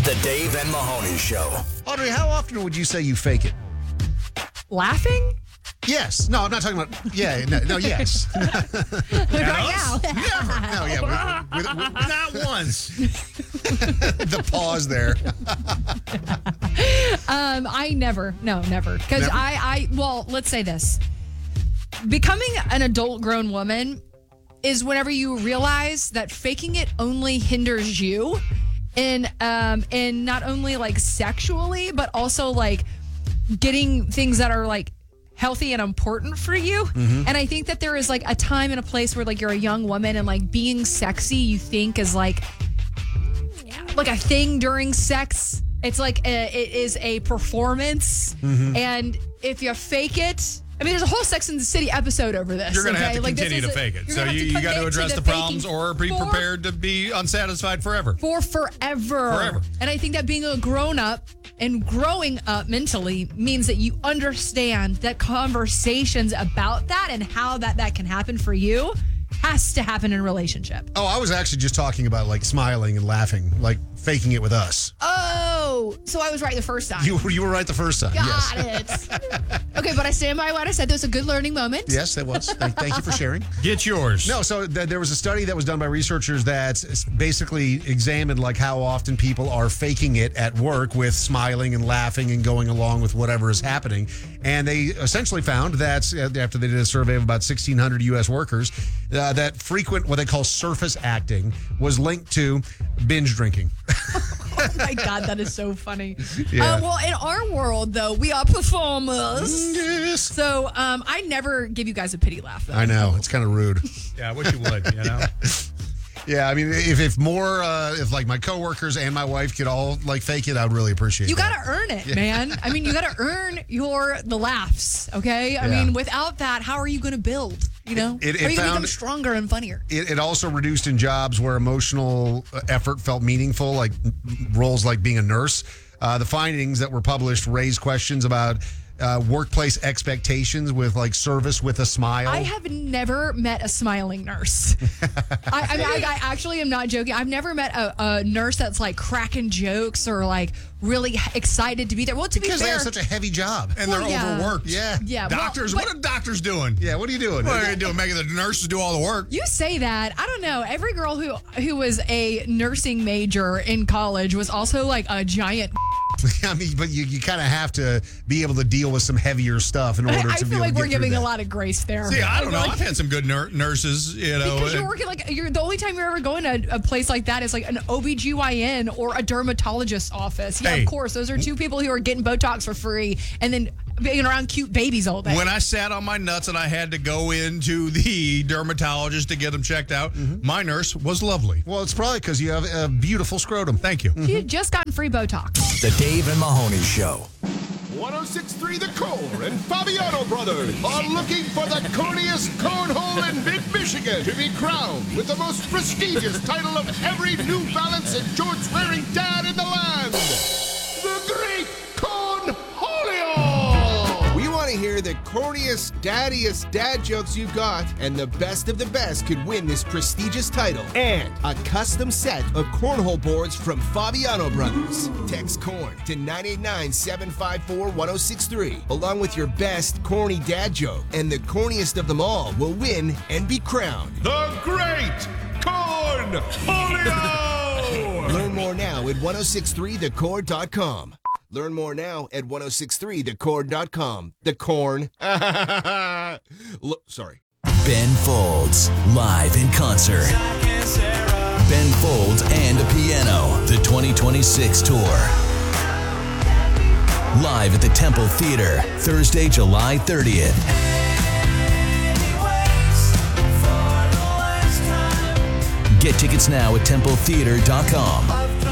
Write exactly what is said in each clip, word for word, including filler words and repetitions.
The Dave and Mahoney Show. Audrey, how often would you say you fake it? Laughing? Yes. No, I'm not talking about. Yeah. No. no yes. Right now. Never. No. Yeah. With, with, with, Not once. the pause there. Um, I never. No, never. Because Never? I, I, well, let's say this. Becoming an adult grown woman is whenever you realize that faking it only hinders you in, um, in not only like sexually, but also like getting things that are like healthy and important for you. Mm-hmm. And I think that there is like a time and a place where like you're a young woman and like being sexy, you think is like, like a thing during sex. It's like a, it is a performance. Mm-hmm. And if you fake it, I mean, there's a whole Sex and the City episode over this. You're going to okay? have to like, continue to a, fake it. you're So gonna have you, to you got to commit address the the problems faking or be for- prepared to be unsatisfied forever. For forever. Forever. And I think that being a grown up and growing up mentally means that you understand that conversations about that and how that, that can happen for you has to happen in a relationship. Oh, I was actually just talking about like smiling and laughing, like faking it with us. Oh, so I was right the first time. You you were right the first time. Got yes. it. Okay, but I stand by what I said. That was a good learning moment. Yes, that was. Thank, thank you for sharing. Get yours. No, so th- there was a study that was done by researchers that s- basically examined like how often people are faking it at work with smiling and laughing and going along with whatever is happening. And they essentially found that uh, after they did a survey of about sixteen hundred U S workers, uh, that frequent what they call surface acting was linked to binge drinking. Oh my God, that is so funny. Yeah. Uh, well, in our world, though, we are performers. Yes. So um, I never give you guys a pity laugh, though. I know. It's kind of rude. Yeah, I wish you would, you know? Yeah, I mean, if, if more, uh, if like my coworkers and my wife could all like fake it, I'd really appreciate it. You got to earn it, man. I mean, you got to earn your the laughs, okay? I Yeah. mean, without that, how are you going to build, you know? It- it How are you going to found- become stronger and funnier? It, it also reduced in jobs where emotional effort felt meaningful, like roles like being a nurse. Uh, the findings that were published raised questions about uh, workplace expectations with like service with a smile. I have never met a smiling nurse. I, I mean, I, I actually am not joking. I've never met a, a nurse that's like cracking jokes or like really excited to be there. Well, to because be they fair, have such a heavy job. And Well, they're yeah. overworked. Yeah. yeah, well, Doctors, but what are doctors doing? Yeah, what are you doing? What are they doing? Making the nurses do all the work? you say that. I don't know. Every girl who who was a nursing major in college was also like a giant. I mean, but you, you kind of have to be able to deal with some heavier stuff in order I, I to be feel able like to we're get through giving that. a lot of grace there. See, I don't know. Like, I've had some good nur- nurses, you know. because you're and- working like you're the only time you're ever going to a place like that is like an O B G Y N or a dermatologist's office. Yeah, Hey. of course. Those are two people who are getting Botox for free and then being around cute babies all day. When I sat on my nuts and I had to go into the dermatologist to get them checked out, my nurse was lovely. Well, it's probably because you have a beautiful scrotum. Thank you. You had just gotten free Botox. The Dave and Mahoney Show. one oh six point three The Core and Fabiano Brothers are looking for the corniest cornhole in Mid-Michigan to be crowned with the most prestigious title of every New Balance and shorts-wearing dad in the land. The Great Cornholio! We want to hear the corniest, daddiest dad jokes you've got, and the best of the best could win this prestigious title and a custom set of cornhole boards from Fabiano Brothers. Text corn to nine eight nine, seven five four, one oh six three along with your best corny dad joke, and the corniest of them all will win and be crowned the Great Cornholio! Learn more now at ten sixty-three the core dot com. Learn more now at ten sixty-three the core dot com. The Corn. Look, sorry. Ben Folds, live in concert. Ben Folds and a piano, the twenty twenty-six tour. Live at the Temple Theater, Thursday, July thirtieth. Get tickets now at temple theater dot com.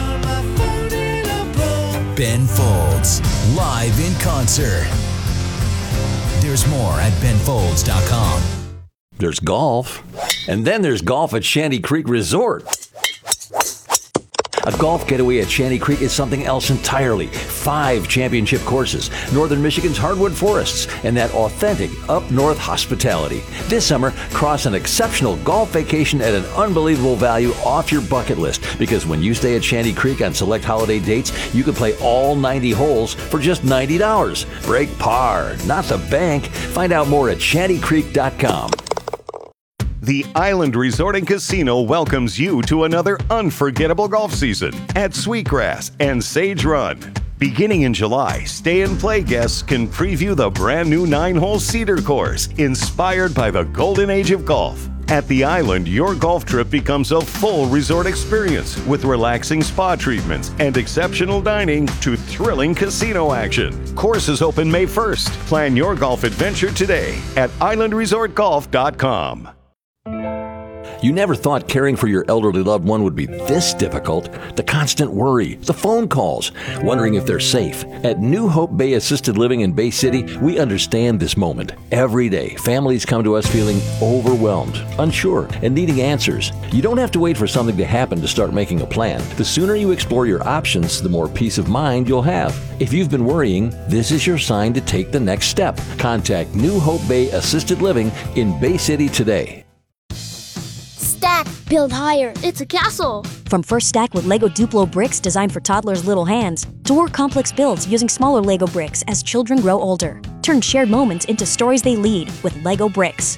Ben Folds, live in concert. There's more at ben folds dot com. There's golf, and then there's golf at Shanty Creek Resort. A golf getaway at Shanty Creek is something else entirely. Five championship courses, Northern Michigan's hardwood forests, and that authentic up-north hospitality. This summer, cross an exceptional golf vacation at an unbelievable value off your bucket list, because when you stay at Shanty Creek on select holiday dates, you can play all ninety holes for just ninety dollars. Break par, not the bank. Find out more at shanty creek dot com. The Island Resort and Casino welcomes you to another unforgettable golf season at Sweetgrass and Sage Run. Beginning in July, Stay and Play guests can preview the brand new nine-hole Cedar course, inspired by the golden age of golf. At the Island, your golf trip becomes a full resort experience with relaxing spa treatments and exceptional dining to thrilling casino action. Courses open May first. Plan your golf adventure today at island resort golf dot com. You never thought caring for your elderly loved one would be this difficult. The constant worry, the phone calls, wondering if they're safe. At New Hope Bay Assisted Living in Bay City, we understand this moment. Every day, families come to us feeling overwhelmed, unsure, and needing answers. You don't have to wait for something to happen to start making a plan. The sooner you explore your options, the more peace of mind you'll have. If you've been worrying, this is your sign to take the next step. Contact New Hope Bay Assisted Living in Bay City today. Stack, build higher. It's a castle. From First Stack with Lego Duplo bricks designed for toddlers' little hands, to more complex builds using smaller Lego bricks as children grow older. Turn shared moments into stories they lead with Lego bricks.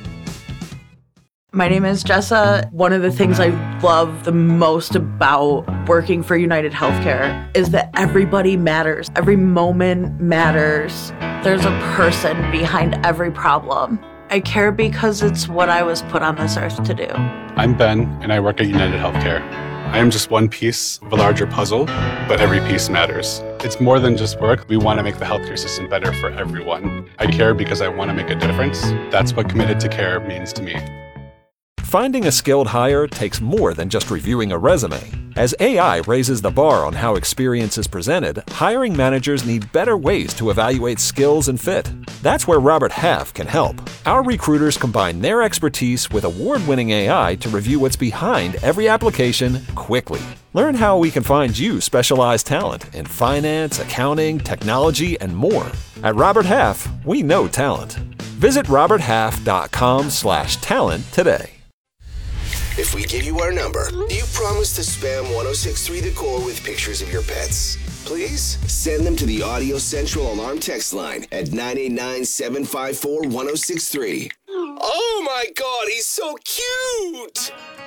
My name is Jessa. One of the things I love the most about working for United Healthcare is that everybody matters. Every moment matters. There's a person behind every problem. I care because it's what I was put on this earth to do. I'm Ben, and I work at United Healthcare. I am just one piece of a larger puzzle, but every piece matters. It's more than just work. We want to make the healthcare system better for everyone. I care because I want to make a difference. That's what committed to care means to me. Finding a skilled hire takes more than just reviewing a resume. As A I raises the bar on how experience is presented, hiring managers need better ways to evaluate skills and fit. That's where Robert Half can help. Our recruiters combine their expertise with award-winning A I to review what's behind every application quickly. Learn how we can find you specialized talent in finance, accounting, technology, and more. At Robert Half, we know talent. Visit robert half dot com slash talent today. If we give you our number, do you promise to spam ten sixty-three The Core with pictures of your pets? Please send them to the Audio Central Alarm text line at nine eight nine, seven five four, one oh six three. Oh my God, he's so cute!